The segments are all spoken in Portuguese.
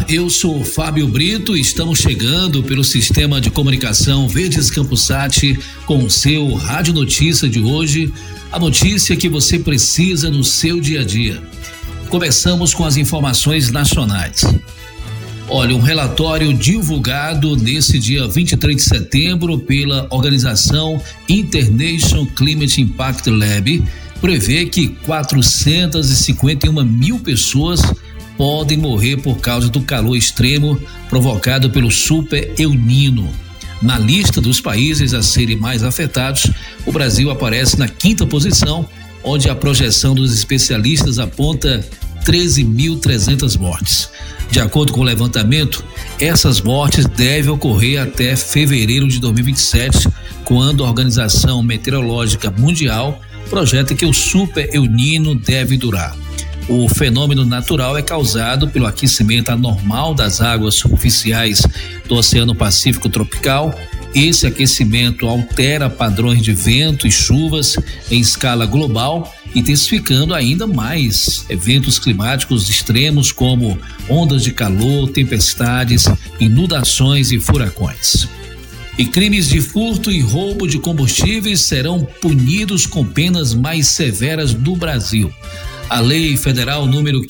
eu sou Fábio Brito e estamos chegando pelo sistema de comunicação Verdes Campusat com o seu Rádio Notícia de hoje, a notícia que você precisa no seu dia a dia. Começamos com as informações nacionais. Olha, um relatório divulgado nesse dia 23 de setembro pela organização International Climate Impact Lab prevê que 451 mil pessoas podem morrer por causa do calor extremo provocado pelo Super El Niño. Na lista dos países a serem mais afetados, o Brasil aparece na 5ª posição, onde a projeção dos especialistas aponta 13.300 mortes. De acordo com o levantamento, essas mortes devem ocorrer até fevereiro de 2027, quando a Organização Meteorológica Mundial projeta que o Super El Niño deve durar. O fenômeno natural é causado pelo aquecimento anormal das águas superficiais do Oceano Pacífico tropical. Esse aquecimento altera padrões de vento e chuvas em escala global, intensificando ainda mais eventos climáticos extremos como ondas de calor, tempestades, inundações e furacões. E crimes de furto e roubo de combustíveis serão punidos com penas mais severas do Brasil. A Lei Federal número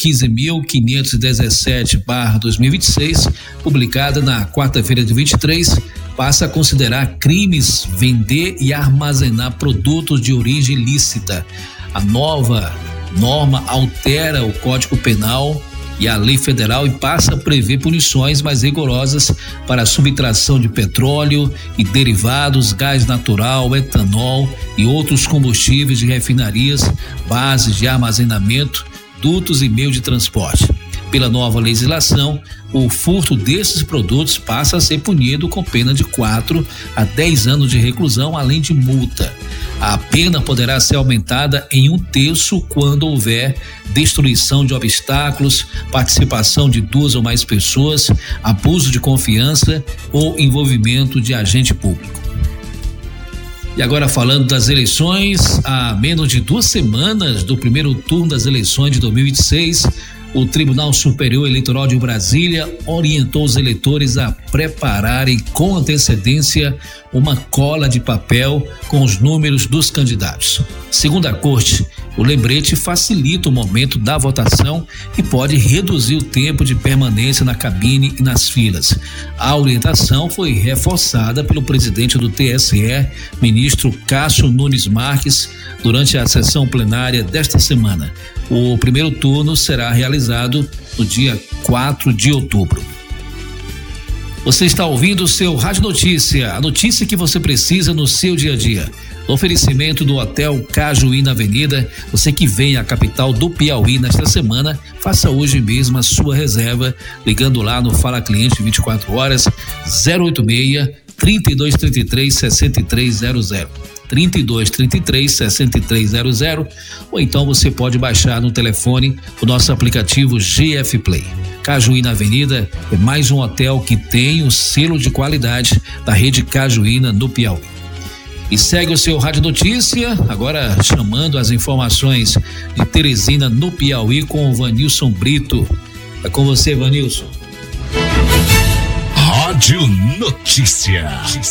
15.517/2026, publicada na quarta-feira de 23, passa a considerar crimes vender e armazenar produtos de origem ilícita. A nova norma altera o Código Penal e a Lei Federal e passa a prever punições mais rigorosas para a subtração de petróleo e derivados, gás natural, etanol e outros combustíveis de refinarias, bases de armazenamento, dutos e meio de transporte. Pela nova legislação, o furto desses produtos passa a ser punido com pena de 4 a 10 anos de reclusão, além de multa. A pena poderá ser aumentada em 1/3 quando houver destruição de obstáculos, participação de 2 ou mais pessoas, abuso de confiança ou envolvimento de agente público. E agora falando das eleições, há menos de 2 semanas do primeiro turno das eleições de 2026, o Tribunal Superior Eleitoral de Brasília orientou os eleitores a prepararem com antecedência uma cola de papel com os números dos candidatos. Segundo a Corte, o lembrete facilita o momento da votação e pode reduzir o tempo de permanência na cabine e nas filas. A orientação foi reforçada pelo presidente do TSE, ministro Cássio Nunes Marques, durante a sessão plenária desta semana. O primeiro turno será realizado no dia 4 de outubro. Você está ouvindo o seu Rádio Notícia, a notícia que você precisa no seu dia a dia. Oferecimento do Hotel Cajuí na Avenida. Você que vem à capital do Piauí nesta semana, faça hoje mesmo a sua reserva, ligando lá no Fala Cliente 24 horas, 086-3233-6300. 3233-6300, ou então você pode baixar no telefone o nosso aplicativo GF Play. Cajuí na Avenida é mais um hotel que tem o selo de qualidade da rede Cajuína no Piauí. E segue o seu Rádio Notícia, agora chamando as informações de Teresina no Piauí com o Vanilson Brito. É com você, Vanilson. Rádio Notícia.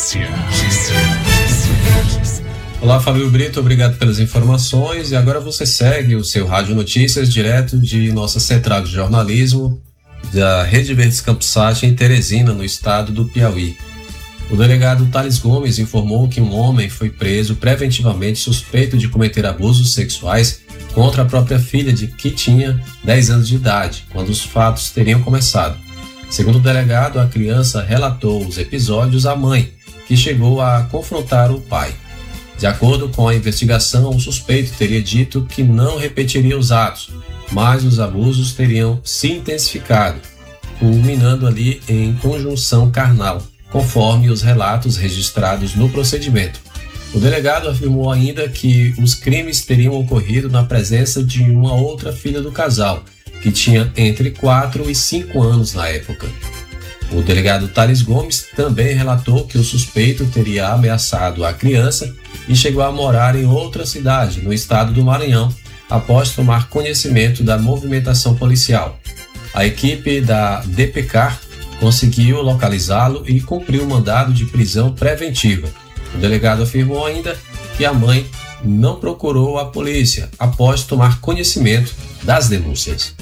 Olá, Fábio Brito, obrigado pelas informações. E agora você segue o seu Rádio Notícias direto de nossa central de jornalismo da Rede Verdes Campusat em Teresina, no estado do Piauí. O delegado Thales Gomes informou que um homem foi preso preventivamente suspeito de cometer abusos sexuais contra a própria filha, que tinha 10 anos de idade, quando os fatos teriam começado. Segundo o delegado, a criança relatou os episódios à mãe, que chegou a confrontar o pai. De acordo com a investigação, o suspeito teria dito que não repetiria os atos, mas os abusos teriam se intensificado, culminando ali em conjunção carnal, conforme os relatos registrados no procedimento. O delegado afirmou ainda que os crimes teriam ocorrido na presença de uma outra filha do casal, que tinha entre 4 e 5 anos na época. O delegado Thales Gomes também relatou que o suspeito teria ameaçado a criança e chegou a morar em outra cidade, no estado do Maranhão, após tomar conhecimento da movimentação policial. A equipe da DPCAR conseguiu localizá-lo e cumpriu o mandado de prisão preventiva. O delegado afirmou ainda que a mãe não procurou a polícia após tomar conhecimento das denúncias.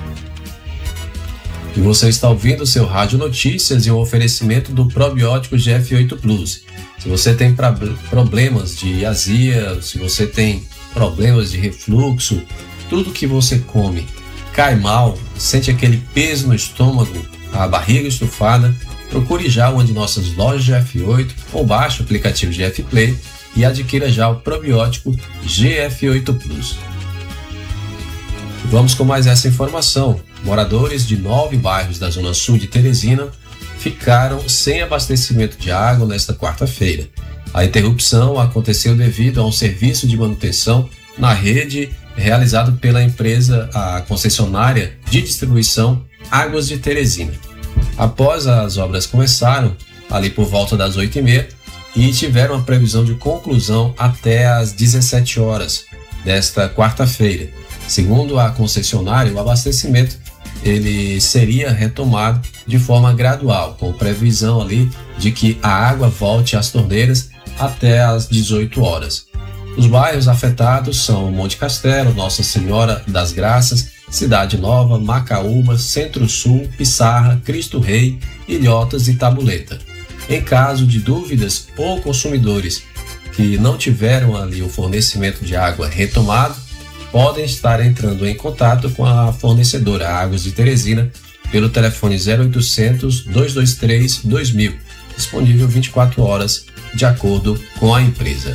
E você está ouvindo o seu Rádio Notícias e um oferecimento do probiótico GF8 Plus. Se você tem problemas de azia, se você tem problemas de refluxo, tudo que você come cai mal, sente aquele peso no estômago, a barriga estufada, procure já uma de nossas lojas GF8 ou baixe o aplicativo GF Play e adquira já o probiótico GF8 Plus. Vamos com mais essa informação. Moradores de 9 bairros da zona sul de Teresina ficaram sem abastecimento de água nesta quarta-feira. A interrupção aconteceu devido a um serviço de manutenção na rede realizado pela empresa, a concessionária de distribuição Águas de Teresina. Após as obras começaram, ali por volta das 8h30, e tiveram a previsão de conclusão até às 17 horas desta quarta-feira. Segundo a concessionária, o abastecimento ele seria retomado de forma gradual, com previsão ali de que a água volte às torneiras até às 18 horas. Os bairros afetados são Monte Castelo, Nossa Senhora das Graças, Cidade Nova, Macaúba, Centro-Sul, Pissarra, Cristo Rei, Ilhotas e Tabuleta. Em caso de dúvidas ou consumidores que não tiveram ali o fornecimento de água retomado, podem estar entrando em contato com a fornecedora Águas de Teresina pelo telefone 0800 223 2000, disponível 24 horas, de acordo com a empresa.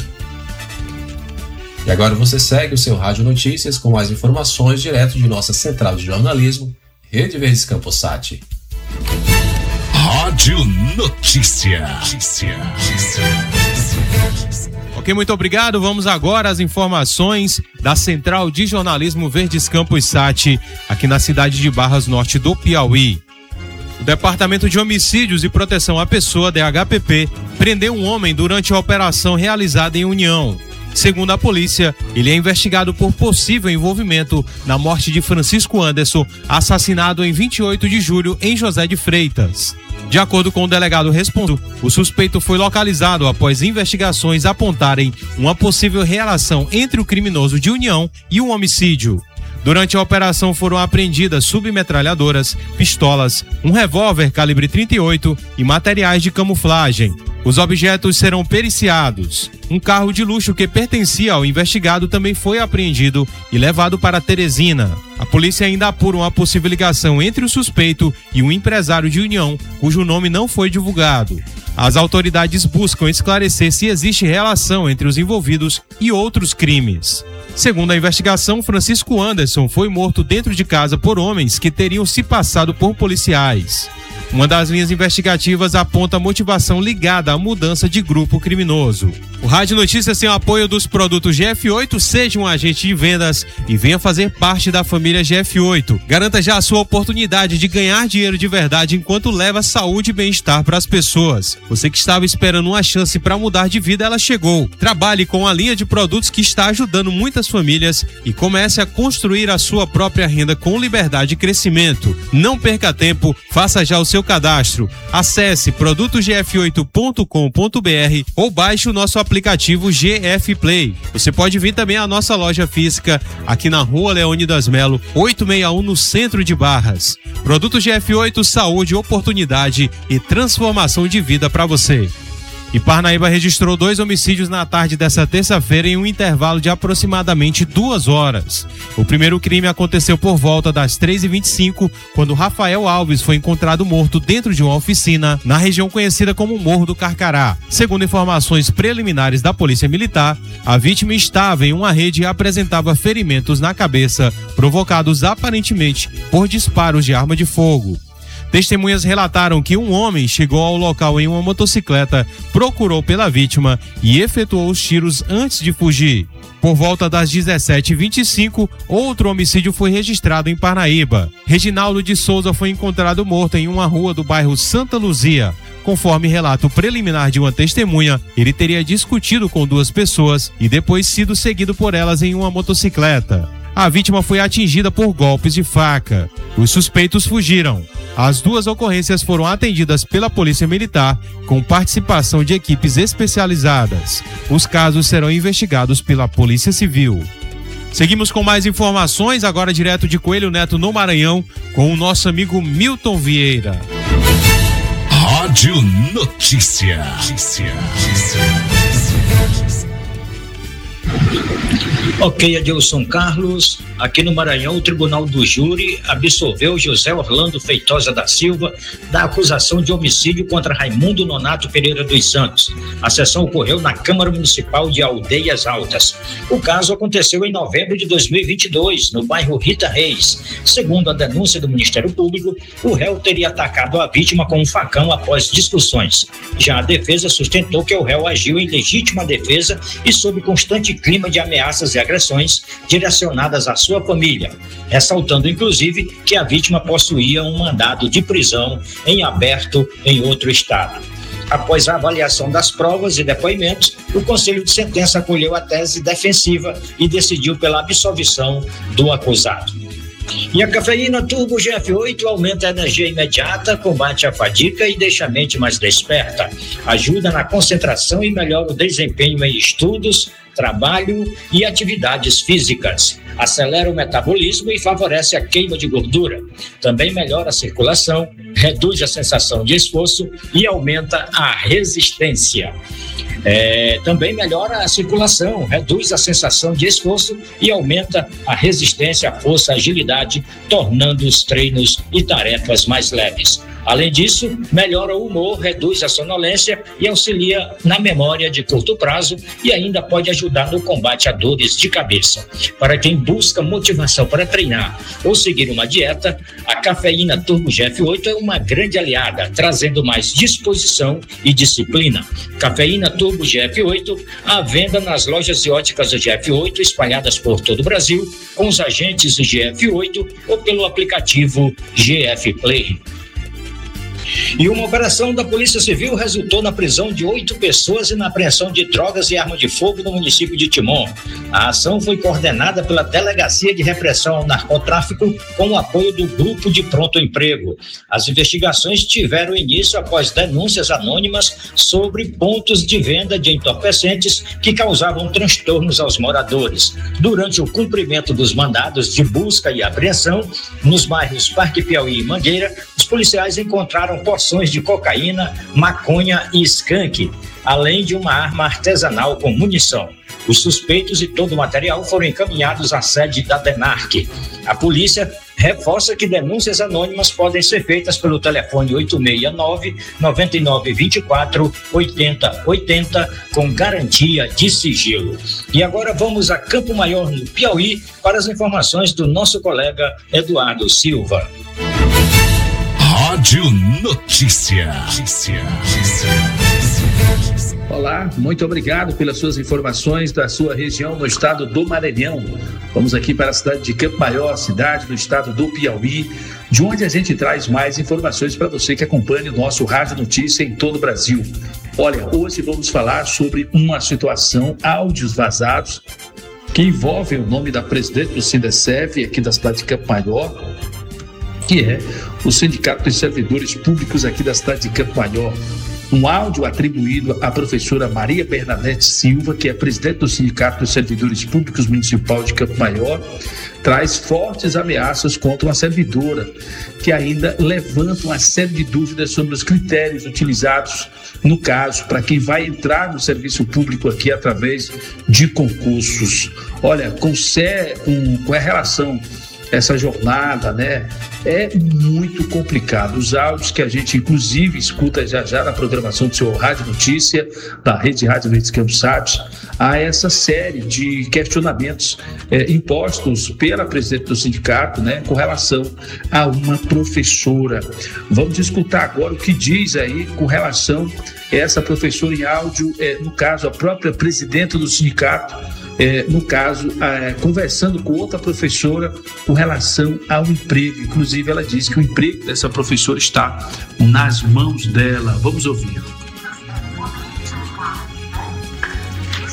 E agora você segue o seu Rádio Notícias com mais informações direto de nossa central de jornalismo, Rede Verdes Campossat. Rádio Notícia. Ok, muito obrigado. Vamos agora às informações da Central de Jornalismo Verdes Campos Sat, aqui na cidade de Barras Norte do Piauí. O Departamento de Homicídios e Proteção à Pessoa, DHPP, prendeu um homem durante a operação realizada em União. Segundo a polícia, ele é investigado por possível envolvimento na morte de Francisco Anderson, assassinado em 28 de julho em José de Freitas. De acordo com o delegado responsável, o suspeito foi localizado após investigações apontarem uma possível relação entre o criminoso de União e um homicídio. Durante a operação foram apreendidas submetralhadoras, pistolas, um revólver calibre 38 e materiais de camuflagem. Os objetos serão periciados. Um carro de luxo que pertencia ao investigado também foi apreendido e levado para Teresina. A polícia ainda apura uma possível ligação entre o suspeito e um empresário de União, cujo nome não foi divulgado. As autoridades buscam esclarecer se existe relação entre os envolvidos e outros crimes. Segundo a investigação, Francisco Anderson foi morto dentro de casa por homens que teriam se passado por policiais. Uma das linhas investigativas aponta a motivação ligada à mudança de grupo criminoso. O Rádio Notícias tem o apoio dos produtos GF8, seja um agente de vendas e venha fazer parte da família GF8. Garanta já a sua oportunidade de ganhar dinheiro de verdade enquanto leva saúde e bem-estar para as pessoas. Você que estava esperando uma chance para mudar de vida, ela chegou. Trabalhe com a linha de produtos que está ajudando muitas famílias e comece a construir a sua própria renda com liberdade e crescimento. Não perca tempo, faça já o seu cadastro. Acesse produtosgf8.com.br ou baixe o nosso aplicativo GF Play. Você pode vir também à nossa loja física aqui na Rua Leônidas Melo, 861, no centro de Barras. Produtos GF8, saúde, oportunidade e transformação de vida para você. E Parnaíba registrou 2 homicídios na tarde dessa terça-feira em um intervalo de aproximadamente 2 horas. O primeiro crime aconteceu por volta das 3h25, quando Rafael Alves foi encontrado morto dentro de uma oficina na região conhecida como Morro do Carcará. Segundo informações preliminares da Polícia Militar, a vítima estava em uma rede e apresentava ferimentos na cabeça, provocados aparentemente por disparos de arma de fogo. Testemunhas relataram que um homem chegou ao local em uma motocicleta, procurou pela vítima e efetuou os tiros antes de fugir. Por volta das 17h25, outro homicídio foi registrado em Parnaíba. Reginaldo de Souza foi encontrado morto em uma rua do bairro Santa Luzia. Conforme relato preliminar de uma testemunha, ele teria discutido com 2 pessoas e depois sido seguido por elas em uma motocicleta. a vítima foi atingida por golpes de faca. Os suspeitos fugiram. As duas ocorrências foram atendidas pela Polícia Militar, com participação de equipes especializadas. Os casos serão investigados pela Polícia Civil. Seguimos com mais informações, agora direto de Coelho Neto, no Maranhão, com o nosso amigo Milton Vieira. Rádio Notícia. Ok, Adilson Carlos. Aqui no Maranhão, o Tribunal do Júri absolveu José Orlando Feitosa da Silva da acusação de homicídio contra Raimundo Nonato Pereira dos Santos. A sessão ocorreu na Câmara Municipal de Aldeias Altas. O caso aconteceu em novembro de 2022, no bairro Rita Reis. Segundo a denúncia do Ministério Público, o réu teria atacado a vítima com um facão após discussões. Já a defesa sustentou que o réu agiu em legítima defesa e sob constante clima de ameaças e agressões direcionadas à sua família, ressaltando inclusive que a vítima possuía um mandado de prisão em aberto em outro estado. Após a avaliação das provas e depoimentos, o Conselho de Sentença acolheu a tese defensiva e decidiu pela absolvição do acusado. E a cafeína Turbo GF8 aumenta a energia imediata, combate a fadiga e deixa a mente mais desperta. Ajuda na concentração e melhora o desempenho em estudos, trabalho e atividades físicas. Acelera o metabolismo e favorece a queima de gordura. Também melhora a circulação, reduz a sensação de esforço e aumenta a resistência. Também melhora a circulação, reduz a sensação de esforço e aumenta a resistência, a força, a agilidade, tornando os treinos e tarefas mais leves. Além disso, melhora o humor, reduz a sonolência e auxilia na memória de curto prazo e ainda pode ajudar no combate a dores de cabeça. Para quem busca motivação para treinar ou seguir uma dieta, a cafeína Turbo GF8 é uma grande aliada, trazendo mais disposição e disciplina. Cafeína Turbo GF8 à venda nas lojas e óticas do GF8 espalhadas por todo o Brasil, com os agentes do GF8 ou pelo aplicativo GF Play. E uma operação da Polícia Civil resultou na prisão de 8 pessoas e na apreensão de drogas e arma de fogo no município de Timon. A ação foi coordenada pela Delegacia de Repressão ao Narcotráfico com o apoio do Grupo de Pronto Emprego. As investigações tiveram início após denúncias anônimas sobre pontos de venda de entorpecentes que causavam transtornos aos moradores. Durante o cumprimento dos mandados de busca e apreensão, nos bairros Parque Piauí e Mangueira, os policiais encontraram porções de cocaína, maconha e skunk, além de uma arma artesanal com munição. Os suspeitos e todo o material foram encaminhados à sede da DENARC. A polícia reforça que denúncias anônimas podem ser feitas pelo telefone 869-9924-8080 com garantia de sigilo. E agora vamos a Campo Maior, no Piauí, para as informações do nosso colega Eduardo Silva. Rádio Notícia. Olá, muito obrigado pelas suas informações da sua região no estado do Maranhão. Vamos aqui para a cidade de Campo Maior, cidade do estado do Piauí, de onde a gente traz mais informações para você que acompanha o nosso Rádio Notícia em todo o Brasil. Olha, hoje vamos falar sobre uma situação, áudios vazados, que envolvem o nome da presidente do Sindecef aqui da cidade de Campo Maior, que é o Sindicato dos Servidores Públicos aqui da cidade de Campo Maior. Um áudio atribuído à professora Maria Bernadette Silva, que é presidente do Sindicato dos Servidores Públicos Municipal de Campo Maior, traz fortes ameaças contra uma servidora, que ainda levanta uma série de dúvidas sobre os critérios utilizados, no caso, para quem vai entrar no serviço público aqui através de concursos. Olha, com a relação essa jornada, né, é muito complicado. Os áudios que a gente, inclusive, escuta já na programação do seu Rádio Notícia, da Rede Rádio Verdes Campos Sat, há essa série de questionamentos impostos pela presidente do sindicato, né, com relação a uma professora. Vamos escutar agora o que diz aí com relação a essa professora em áudio, no caso, a própria presidente do sindicato, conversando com outra professora com relação ao emprego. Inclusive, ela diz que o emprego dessa professora está nas mãos dela. Vamos ouvir.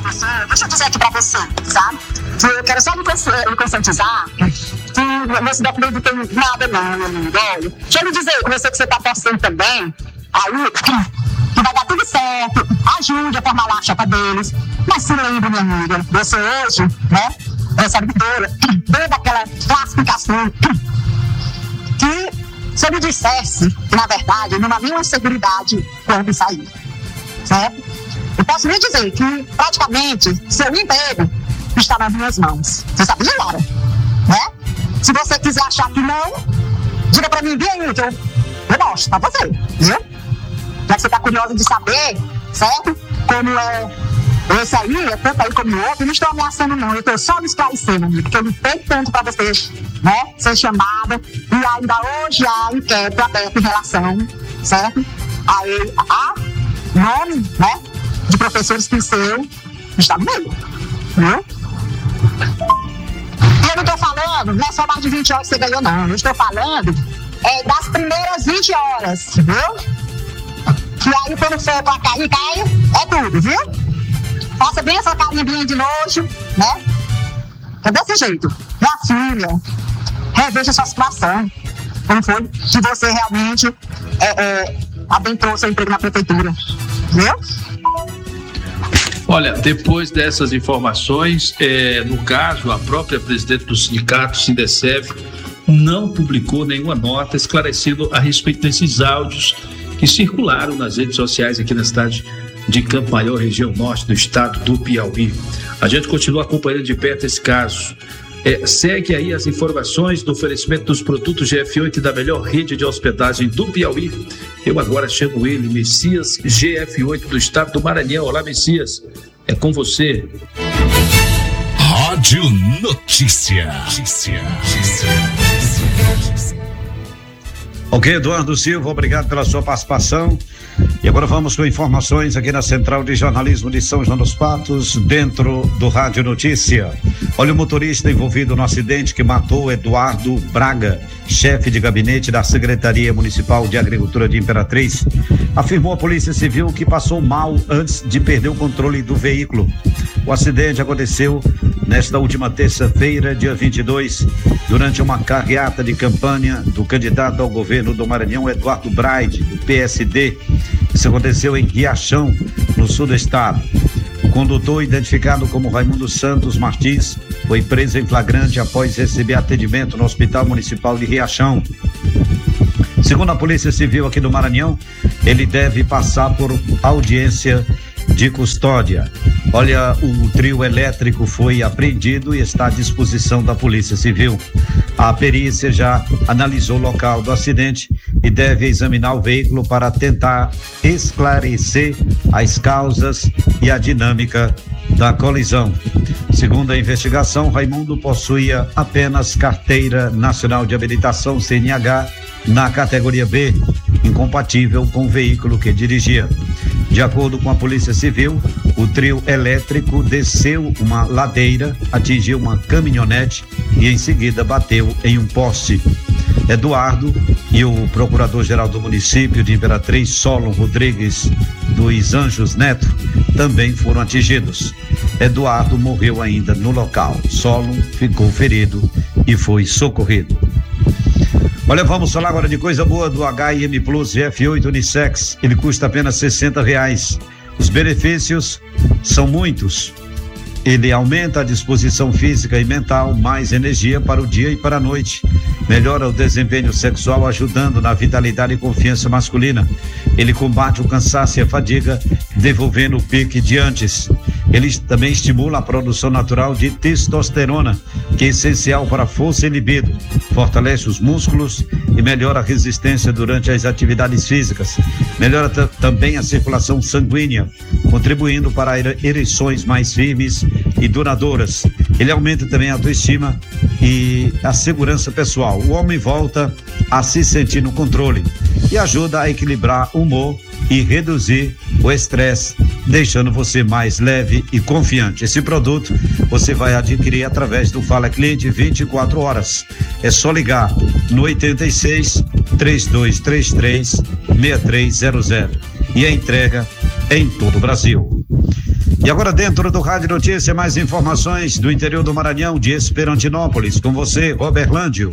pessoas, deixa eu dizer aqui pra você, sabe? Que eu quero só me conscientizar que nesse documento não tem nada não, meu amigo. Olha, deixa eu lhe dizer, eu sei que você tá torcendo também, aí, que vai dar tudo certo, ajude a formar lá a chapa deles. Mas se lembre, minha amiga, você hoje, né, essa vitória, dentro daquela classificação, que se eu me dissesse que, na verdade, não há nenhuma seguridade quando sair, certo? Eu posso lhe dizer que, praticamente, seu emprego está nas minhas mãos. Você sabe de hora, né? Se você quiser achar que não, diga pra mim, bem, que eu mostro pra você, viu? Já que você tá curiosa de saber, certo? Como é esse aí, é tanto aí como o outro, eu não estou ameaçando não, eu estou só me esclarecendo, amigo, porque eu lutei tanto pra você, né, ser chamada, e ainda hoje há inquérito aberto em relação, certo? Aí, há nome, né, de professores que o seu está no meio, viu? E eu não estou falando, não é só mais de 20 horas que você ganhou, não. Eu estou falando das primeiras 20 horas, viu? Que aí quando for pra cair, é tudo, viu? Faça bem essa carinha bem de nojo, né? É desse jeito. Minha filha, reveja sua situação. Como foi que você realmente adentrou seu emprego na prefeitura, viu? Olha, depois dessas informações, no caso, a própria presidente do sindicato, Sindecev, não publicou nenhuma nota esclarecendo a respeito desses áudios que circularam nas redes sociais aqui na cidade de Campo Maior, região norte do estado do Piauí. A gente continua acompanhando de perto esse caso. Segue aí as informações do oferecimento dos produtos GF8 da melhor rede de hospedagem do Piauí. Eu agora chamo ele, Messias GF8 do estado do Maranhão. Olá, Messias, é com você. Rádio Notícia. Ok, Eduardo Silva, obrigado pela sua participação. E agora vamos com informações aqui na Central de Jornalismo de São João dos Patos, dentro do Rádio Notícia. Olha, o motorista envolvido no acidente que matou Eduardo Braga, chefe de gabinete da Secretaria Municipal de Agricultura de Imperatriz, afirmou a Polícia Civil que passou mal antes de perder o controle do veículo. O acidente aconteceu nesta última terça-feira, dia 22, durante uma carreata de campanha do candidato ao governo do Maranhão, Eduardo Braide, do PSD. Isso aconteceu em Riachão, no sul do estado. O condutor, identificado como Raimundo Santos Martins, foi preso em flagrante após receber atendimento no Hospital Municipal de Riachão. Segundo a Polícia Civil aqui do Maranhão, ele deve passar por audiência de custódia. Olha, o trio elétrico foi apreendido e está à disposição da Polícia Civil. A perícia já analisou o local do acidente e deve examinar o veículo para tentar esclarecer as causas e a dinâmica da colisão. Segundo a investigação, Raimundo possuía apenas carteira nacional de habilitação CNH na categoria B, incompatível com o veículo que dirigia. De acordo com a Polícia Civil, o trio elétrico desceu uma ladeira, atingiu uma caminhonete e em seguida bateu em um poste. Eduardo e o procurador-geral do município de Imperatriz, Solon Rodrigues dos Anjos Neto, também foram atingidos. Eduardo morreu ainda no local. Solon ficou ferido e foi socorrido. Olha, vamos falar agora de coisa boa do HM Plus GF8 Unissex. Ele custa apenas R$60. Os benefícios são muitos. Ele aumenta a disposição física e mental, mais energia para o dia e para a noite. Melhora o desempenho sexual, ajudando na vitalidade e confiança masculina. Ele combate o cansaço e a fadiga, devolvendo o pique de antes. Ele também estimula a produção natural de testosterona, que é essencial para a força e libido. Fortalece os músculos e melhora a resistência durante as atividades físicas. Melhora também a circulação sanguínea, contribuindo para ereções mais firmes e duradouras. Ele aumenta também a autoestima e a segurança pessoal. O homem volta a se sentir no controle e ajuda a equilibrar o humor e reduzir o estresse, deixando você mais leve e confiante. Esse produto você vai adquirir através do Fala Cliente 24 horas. É só ligar no 86 3233 6300 e a entrega é em todo o Brasil. E agora dentro do Rádio Notícia, mais informações do interior do Maranhão, de Esperantinópolis. Com você, Roberlândio.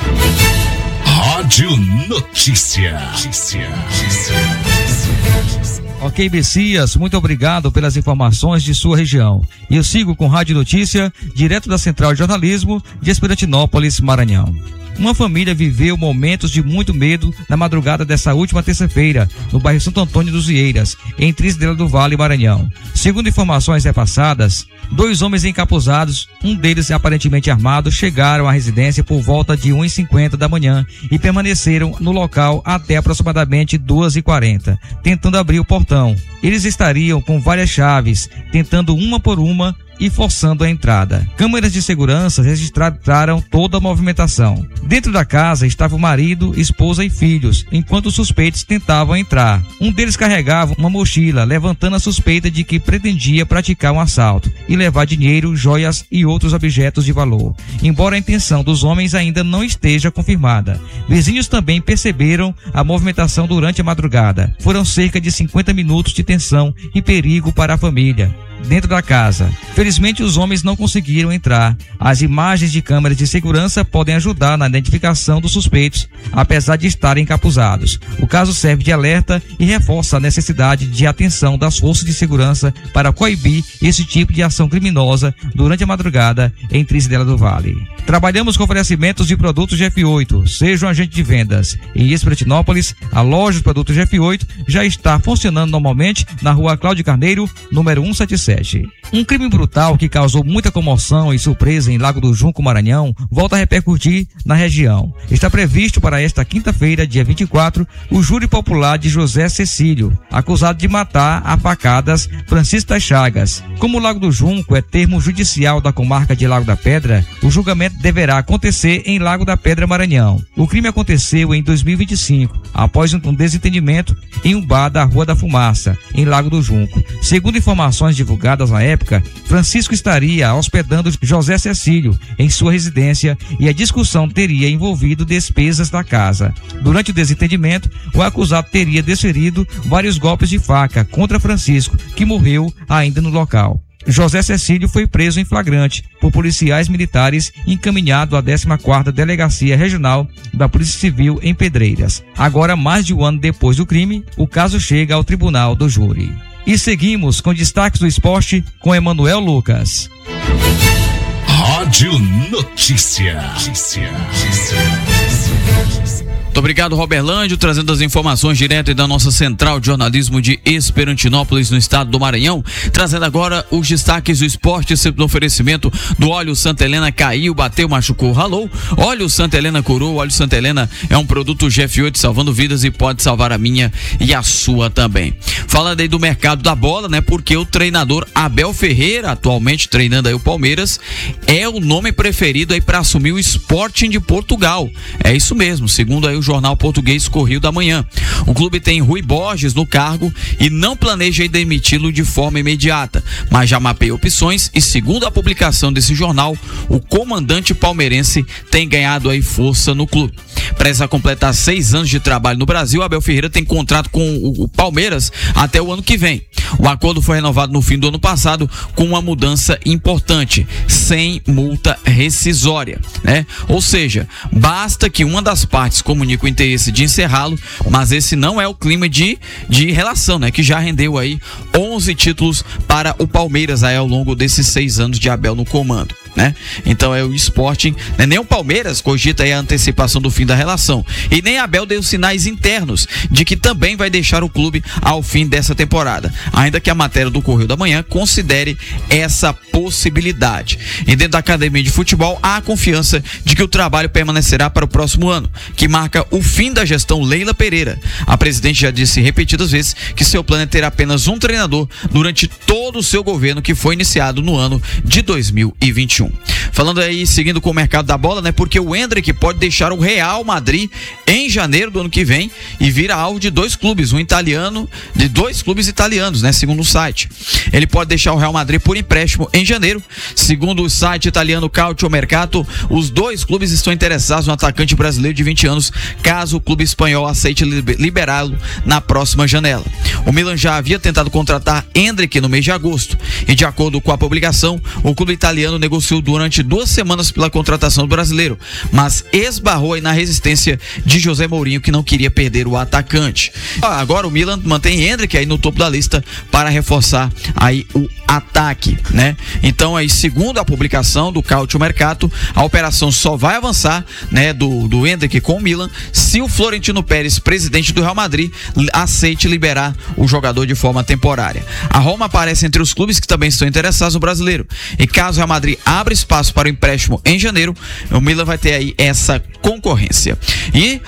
Rádio Notícia. Ok, Messias, muito obrigado pelas informações de sua região. E eu sigo com Rádio Notícia, direto da Central de Jornalismo de Esperantinópolis, Maranhão. Uma família viveu momentos de muito medo na madrugada dessa última terça-feira, no bairro Santo Antônio dos Vieiras, em Trizedela do Vale, Maranhão. Segundo informações repassadas, 2 homens encapuzados, um deles aparentemente armado, chegaram à residência por volta de 1h50 da manhã e permaneceram no local até aproximadamente 2h40, tentando abrir o portão. Eles estariam com várias chaves, tentando uma por uma e forçando a entrada. Câmeras de segurança registraram toda a movimentação. Dentro da casa estava o marido, esposa e filhos, enquanto os suspeitos tentavam entrar. Um deles carregava uma mochila, levantando a suspeita de que pretendia praticar um assalto e levar dinheiro, joias e outros objetos de valor, embora a intenção dos homens ainda não esteja confirmada. Vizinhos também perceberam a movimentação durante a madrugada. Foram cerca de 50 minutos de tensão e perigo para a família dentro da casa. Felizmente, os homens não conseguiram entrar. As imagens de câmeras de segurança podem ajudar na identificação dos suspeitos, apesar de estarem encapuzados. O caso serve de alerta e reforça a necessidade de atenção das forças de segurança para coibir esse tipo de ação criminosa durante a madrugada em Trizedela do Vale. Trabalhamos com oferecimentos de produtos GF8. Seja um agente de vendas. Em Esperantinópolis, a loja de produtos GF8 já está funcionando normalmente na rua Cláudio Carneiro, número 177. Um crime brutal que causou muita comoção e surpresa em Lago do Junco, Maranhão, volta a repercutir na região. Está previsto para esta quinta-feira, dia 24, o júri popular de José Cecílio, acusado de matar a facadas Francisco das Chagas. Como o Lago do Junco é termo judicial da comarca de Lago da Pedra, o julgamento deverá acontecer em Lago da Pedra, Maranhão. O crime aconteceu em 2025, após um desentendimento em um bar da Rua da Fumaça, em Lago do Junco. Segundo informações divulgadas na época, Francisco estaria hospedando José Cecílio em sua residência e a discussão teria envolvido despesas da casa. Durante o desentendimento, o acusado teria desferido vários golpes de faca contra Francisco, que morreu ainda no local. José Cecílio foi preso em flagrante por policiais militares e encaminhado à 14ª Delegacia Regional da Polícia Civil em Pedreiras. Agora, mais de um ano depois do crime, o caso chega ao Tribunal do Júri. E seguimos com destaques do esporte com Emanuel Lucas. Rádio Notícia. Muito obrigado, Roberlândio, trazendo as informações direto da nossa central de jornalismo de Esperantinópolis, no estado do Maranhão. Trazendo agora os destaques do esporte, sempre no oferecimento do óleo Santa Helena. Caiu, bateu, machucou, ralou. Óleo Santa Helena curou. Óleo Santa Helena é um produto GF8 salvando vidas e pode salvar a minha e a sua também. Falando aí do mercado da bola, né? Porque o treinador Abel Ferreira, atualmente treinando aí o Palmeiras, é o nome preferido aí para assumir o Sporting de Portugal. É isso mesmo, segundo aí o jornal português Correio da Manhã. O clube tem Rui Borges no cargo e não planeja demiti-lo de forma imediata, mas já mapeia opções e, segundo a publicação desse jornal, o comandante palmeirense tem ganhado aí força no clube. Presta completar 6 anos de trabalho no Brasil, Abel Ferreira tem contrato com o Palmeiras até o ano que vem. O acordo foi renovado no fim do ano passado com uma mudança importante, sem multa rescisória, né? Ou seja, basta que uma das partes comunique o interesse de encerrá-lo, mas esse não é o clima de relação, né? Que já rendeu aí 11 títulos para o Palmeiras aí ao longo desses 6 anos de Abel no comando, né? Então é o Sporting, né? Nem o Palmeiras cogita aí a antecipação do fim da relação e nem Abel deu sinais internos de que também vai deixar o clube ao fim dessa temporada, ainda que a matéria do Correio da Manhã considere essa possibilidade. E dentro da academia de futebol há a confiança de que o trabalho permanecerá para o próximo ano, que marca o fim da gestão Leila Pereira. A presidente já disse repetidas vezes que seu plano é ter apenas um treinador durante todo o seu governo, que foi iniciado no ano de 2021. falando aí, seguindo com o mercado da bola, né? Porque o Endrick pode deixar o Real Madrid em janeiro do ano que vem e vira alvo de dois clubes italianos, né? Segundo o site. Ele pode deixar o Real Madrid por empréstimo em janeiro. Segundo o site italiano Calciomercato, os dois clubes estão interessados no atacante brasileiro de 20 anos, caso o clube espanhol aceite liberá-lo na próxima janela. O Milan já havia tentado contratar Endrick no mês de agosto e, de acordo com a publicação, o clube italiano negociou durante 2 semanas pela contratação do brasileiro, mas esbarrou aí na resistência de José Mourinho, que não queria perder o atacante. Agora o Milan mantém Endrick aí no topo da lista para reforçar aí o ataque, né? Então aí, segundo a publicação do Calciomercato, a operação só vai avançar, né, do Endrick com o Milan se o Florentino Pérez, presidente do Real Madrid, aceite liberar o jogador de forma temporária. A Roma aparece entre os clubes que também estão interessados no brasileiro. E caso o Real Madrid abra espaço para o empréstimo em janeiro, o Milan vai ter aí essa concorrência. E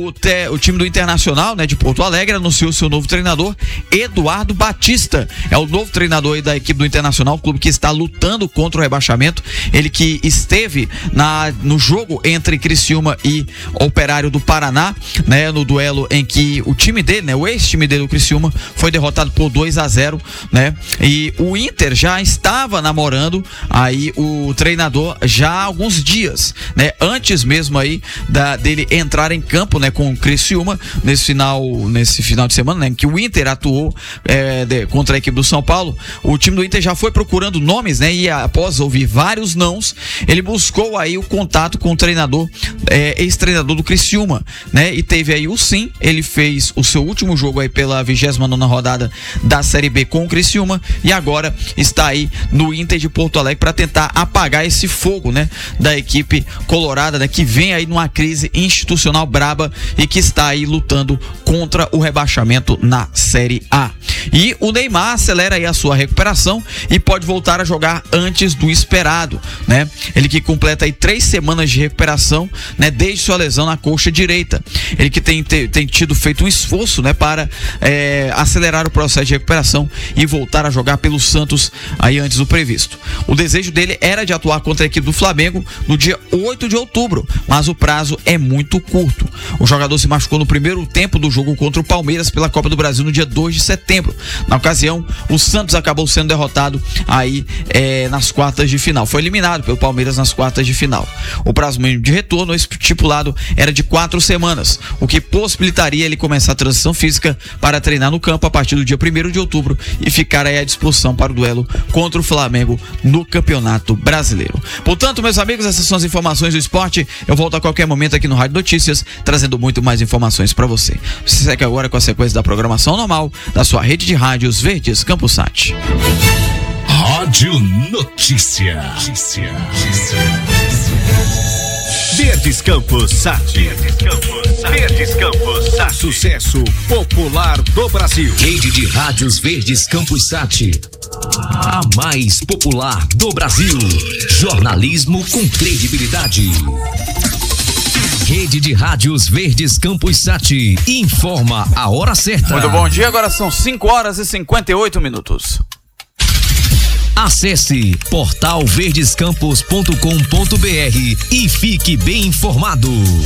o time do Internacional, né, de Porto Alegre, anunciou seu novo treinador, Eduardo Batista. É o novo treinador aí da equipe do Internacional, clube que está lutando contra o rebaixamento. Ele que esteve no jogo entre Criciúma e Operário do Paraná, né, no duelo em que o time dele, né, o ex-time dele, o Criciúma, foi derrotado por 2-0, né? E o Inter já estava namorando aí o treinador já há alguns dias, né? Antes mesmo aí dele entrar em campo, né, com o Criciúma nesse final de semana, né, em que o Inter atuou contra a equipe do São Paulo. O time do Inter já foi procurando nomes, né? E após ouvir vários nãos, ele buscou aí o contato com o treinador, ex-treinador do Criciúma, né? E teve aí o sim. Ele fez o seu último jogo aí pela 29ª rodada da Série B com o Criciúma e agora está aí no Inter de Porto Alegre para tentar apagar esse fogo, né, da equipe colorada, né, que vem aí numa crise institucional braba e que está aí lutando contra o rebaixamento na Série A. E o Neymar acelera aí a sua recuperação e pode voltar a jogar antes do esperado, né? Ele que completa aí 3 semanas de recuperação, né, desde sua lesão na coxa direita. Ele que tem feito um esforço, né, para acelerar o processo de recuperação e voltar a jogar pelo Santos aí antes do previsto. O desejo dele era de atuar contra a equipe do Flamengo no dia 8 de outubro, mas o prazo é muito curto. O jogador se machucou no primeiro tempo do jogo contra o Palmeiras pela Copa do Brasil no dia 2 de setembro. Na ocasião, o Santos acabou sendo derrotado aí nas quartas de final. Foi eliminado pelo Palmeiras nas quartas de final. O prazo mínimo de retorno estipulado era de 4 semanas, o que possibilitaria ele começar a transição física para treinar no campo a partir do dia 1º de outubro e ficar aí à disposição para o duelo contra o Flamengo no Campeonato Brasileiro. Portanto, meus amigos, essas são as informações do esporte. Eu volto a qualquer momento aqui no Rádio Notícias, trazendo muito mais informações para você. Você segue agora com a sequência da programação normal da sua rede de rádios Verdes Campus Sat. Rádio Notícia. Verdes Campos Sat. Verdes Campos Sat. Sucesso popular do Brasil. Rede de rádios Verdes Campus Sat. A mais popular do Brasil. Jornalismo com credibilidade. Rede de rádios Verdes Campus Sat. Informa a hora certa. Muito bom dia, agora são 5h58. Acesse portalverdescampos.com.br e fique bem informado.